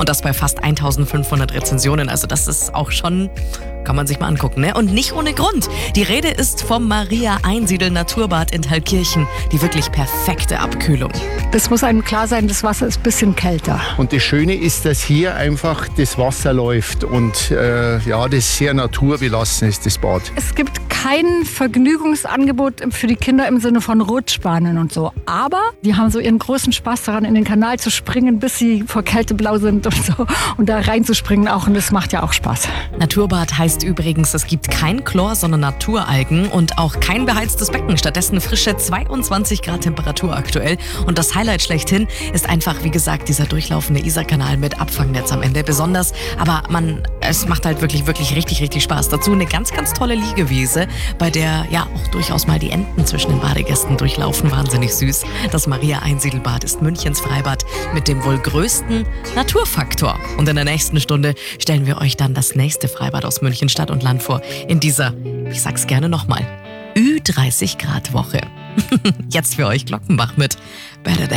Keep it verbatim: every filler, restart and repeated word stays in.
Und das bei fast eintausendfünfhundert Rezensionen. Also das ist auch schon, kann man sich mal angucken, ne? Und nicht ohne Grund. Die Rede ist vom Maria Einsiedel Naturbad in Thalkirchen. Die wirklich perfekte Abkühlung. Das muss einem klar sein, das Wasser ist ein bisschen kälter. Und das Schöne ist, dass hier einfach das Wasser läuft und äh, ja, das sehr naturbelassen ist, das Bad. Es gibt kein Vergnügungsangebot für die Kinder im Sinne von Rutschbahnen und so. Aber die haben so ihren großen Spaß daran, in den Kanal zu springen, bis sie vor Kälte blau sind und so. Und da reinzuspringen auch. Und das macht ja auch Spaß. Naturbad heißt übrigens, es gibt kein Chlor, sondern Naturalgen und auch kein beheiztes Becken. Stattdessen frische zweiundzwanzig Grad Temperatur aktuell. Und das Highlight schlechthin ist einfach, wie gesagt, dieser durchlaufende Isarkanal mit Abfangnetz am Ende. Besonders, aber man, es macht halt wirklich, wirklich richtig, richtig Spaß. Dazu eine ganz, ganz tolle Liegewiese, bei der ja auch durchaus mal die Enten zwischen den Badegästen durchlaufen. Wahnsinnig süß. Das Maria Einsiedelbad ist Münchens Freibad mit dem wohl größten Naturfaktor. Und in der nächsten Stunde stellen wir euch dann das nächste Freibad aus München Stadt und Land vor. In dieser, ich sag's gerne nochmal, Ü dreißig Grad Woche. Jetzt für euch Glockenbach mit Better Day.